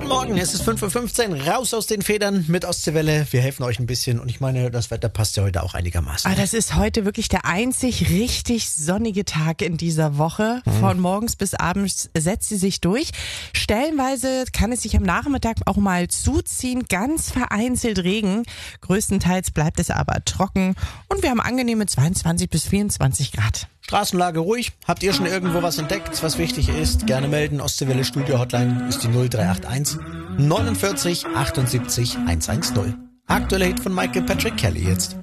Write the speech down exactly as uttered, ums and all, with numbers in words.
Morgen, es ist fünf Uhr fünfzehn, raus aus den Federn mit Ostseewelle. Wir helfen euch ein bisschen und ich meine, das Wetter passt ja heute auch einigermaßen. Ah, das ist heute wirklich der einzig richtig sonnige Tag in dieser Woche. Mhm. Von morgens bis abends setzt sie sich durch. Stellenweise kann es sich am Nachmittag auch mal zuziehen, ganz vereinzelt Regen. Größtenteils bleibt es aber trocken und wir haben angenehme zweiundzwanzig bis vierundzwanzig Grad. Straßenlage ruhig. Habt ihr schon irgendwo was entdeckt, was wichtig ist? Gerne melden. Ostseewelle Studio Hotline ist die null drei acht eins neunundvierzig achtundsiebzig hundertzehn. Aktueller Hit von Michael Patrick Kelly jetzt.